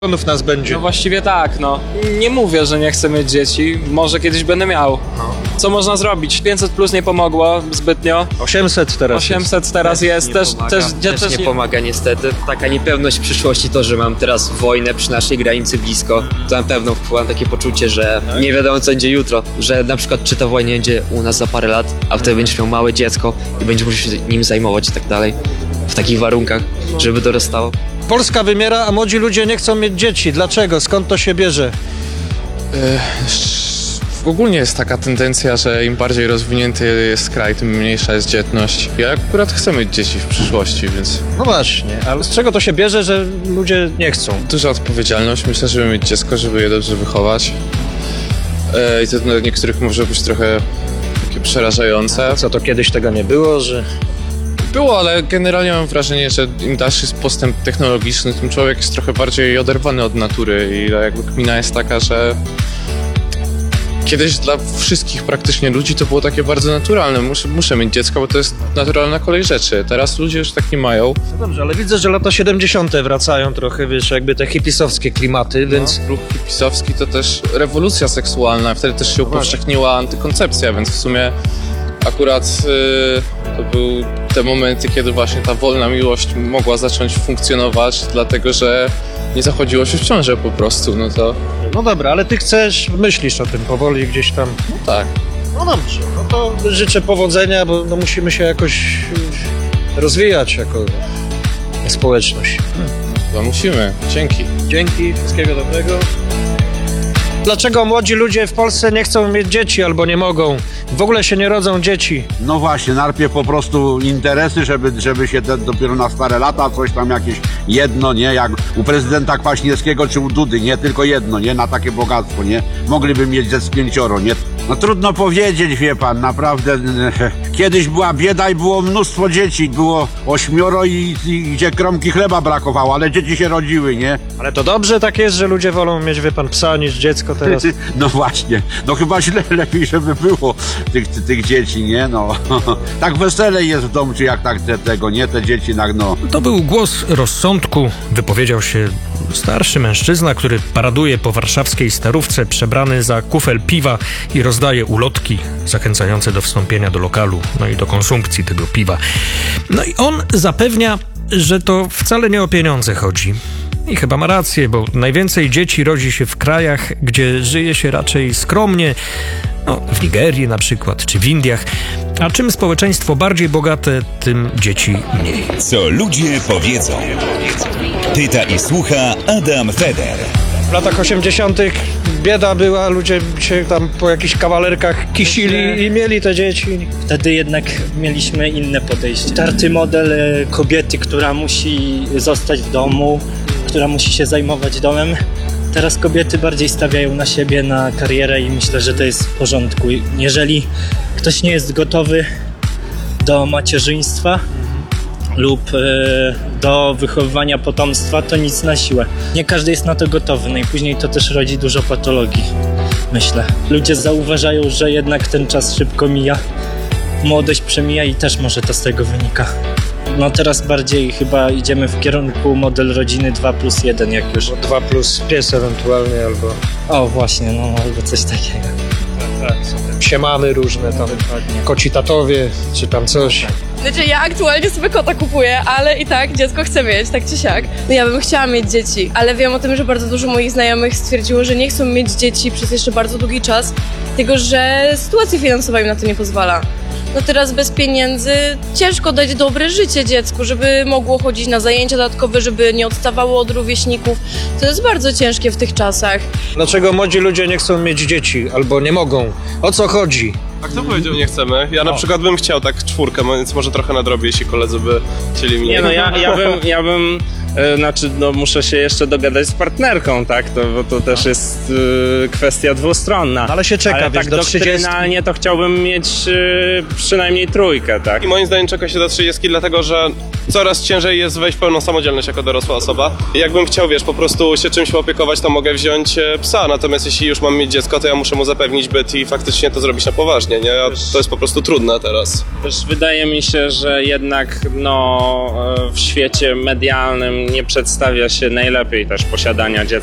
nas będzie. No właściwie tak, no. Nie mówię, że nie chcę mieć dzieci, może kiedyś będę miał. Co można zrobić? 500 plus nie pomogło zbytnio. 800 teraz 800 teraz jest, też nie pomaga niestety. Taka niepewność przyszłości, to, że mam teraz wojnę przy naszej granicy blisko, to na pewno mam takie poczucie, że nie wiadomo co będzie jutro, że na przykład czy ta wojna będzie u nas za parę lat, a wtedy będziesz miał małe dziecko i będziesz musiał się nim zajmować i tak dalej, w takich warunkach, żeby dorastało. Polska wymiera, a młodzi ludzie nie chcą mieć dzieci. Dlaczego? Skąd to się bierze? Ogólnie jest taka tendencja, że im bardziej rozwinięty jest kraj, tym mniejsza jest dzietność. Ja akurat chcę mieć dzieci w przyszłości, więc... No właśnie, ale z czego to się bierze, że ludzie nie chcą? Duża odpowiedzialność, myślę, żeby mieć dziecko, żeby je dobrze wychować. I to dla niektórych może być trochę takie przerażające. Co to kiedyś tego nie było, że... Było, ale generalnie mam wrażenie, że im dalszy jest postęp technologiczny, tym człowiek jest trochę bardziej oderwany od natury i jakby kmina jest taka, że kiedyś dla wszystkich praktycznie ludzi to było takie bardzo naturalne. Muszę mieć dziecko, bo to jest naturalna kolej rzeczy. Teraz ludzie już tak nie mają. No dobrze, ale widzę, że lata 70. wracają trochę, wiesz, jakby te hipisowskie klimaty, więc... Ruch hipisowski to też rewolucja seksualna, wtedy też się upowszechniła antykoncepcja, więc w sumie akurat to były te momenty, kiedy właśnie ta wolna miłość mogła zacząć funkcjonować, dlatego że nie zachodziło się w ciążę po prostu, no to... No dobra, ale ty myślisz o tym powoli gdzieś tam. No tak. No dobrze, no to życzę powodzenia, bo no musimy się jakoś rozwijać jako społeczność. No musimy. Dzięki. Dzięki, wszystkiego dobrego. Dlaczego młodzi ludzie w Polsce nie chcą mieć dzieci albo nie mogą? W ogóle się nie rodzą dzieci. No właśnie, najpierw po prostu interesy, żeby się dopiero na stare lata coś tam jakieś jedno, nie? Jak u prezydenta Kwaśniewskiego czy u Dudy, nie? Tylko jedno, nie? Na takie bogactwo, nie? Mogliby mieć ze 5, nie? No trudno powiedzieć, wie pan, naprawdę. Kiedyś była bieda i było mnóstwo dzieci. Było 8 i gdzie kromki chleba brakowało, ale dzieci się rodziły, nie? Ale to dobrze tak jest, że ludzie wolą mieć, wie pan, psa niż dziecko teraz. No właśnie, no chyba źle, lepiej, żeby było tych dzieci, nie? No, tak weselej jest w domu, czy jak tak tego, nie? Te dzieci, no. To był głos rozsądku. Wypowiedział się starszy mężczyzna, który paraduje po warszawskiej Starówce przebrany za kufel piwa i rozdaje ulotki zachęcające do wstąpienia do lokalu, no i do konsumpcji tego piwa. No i on zapewnia, że to wcale nie o pieniądze chodzi. I chyba ma rację, bo najwięcej dzieci rodzi się w krajach, gdzie żyje się raczej skromnie, no, w Nigerii na przykład, czy w Indiach. A czym społeczeństwo bardziej bogate, tym dzieci mniej. Co ludzie powiedzą. Pyta i słucha Adam Feder. W latach 80. bieda była, ludzie się tam po jakichś kawalerkach kisili i mieli te dzieci. Wtedy jednak mieliśmy inne podejście. Tarty model kobiety, która musi zostać w domu, która musi się zajmować domem. Teraz kobiety bardziej stawiają na siebie, na karierę i myślę, że to jest w porządku. Jeżeli ktoś nie jest gotowy do macierzyństwa lub do wychowywania potomstwa, to nic na siłę. Nie każdy jest na to gotowy, no i później to też rodzi dużo patologii, myślę. Ludzie zauważają, że jednak ten czas szybko mija, młodość przemija i też może to z tego wynika. No teraz bardziej chyba idziemy w kierunku model rodziny 2+1, jak już. 2 plus pies ewentualnie, albo... O właśnie, no albo coś takiego. Tak, są te psie mamy różne tam, koci tatowie, czy tam coś. Znaczy ja aktualnie sobie kota kupuję, ale i tak dziecko chcę mieć, tak czy siak. No ja bym chciała mieć dzieci, ale wiem o tym, że bardzo dużo moich znajomych stwierdziło, że nie chcą mieć dzieci przez jeszcze bardzo długi czas, tylko że sytuacja finansowa im na to nie pozwala. No teraz bez pieniędzy ciężko dać dobre życie dziecku, żeby mogło chodzić na zajęcia dodatkowe, żeby nie odstawało od rówieśników. To jest bardzo ciężkie w tych czasach. Dlaczego młodzi ludzie nie chcą mieć dzieci albo nie mogą? O co chodzi? A kto powiedział, nie chcemy? Ja na przykład bym chciał tak 4, więc może trochę nadrobię, jeśli koledzy by chcieli mnie. Nie no, ja bym znaczy, no muszę się jeszcze dogadać z partnerką, tak? Bo to też jest kwestia dwustronna. Ale się czeka, ale wiesz, tak do 30. doktrynalnie to chciałbym mieć przynajmniej 3, tak? I moim zdaniem czeka się do 30, dlatego że coraz ciężej jest wejść w pełną samodzielność jako dorosła osoba. I jakbym chciał, wiesz, po prostu się czymś opiekować, to mogę wziąć psa, natomiast jeśli już mam mieć dziecko, to ja muszę mu zapewnić byt i faktycznie to zrobić na poważnie, nie? A to jest po prostu trudne teraz. Też wydaje mi się, że jednak no w świecie medialnym, nie przedstawia się najlepiej też posiadania dziecka.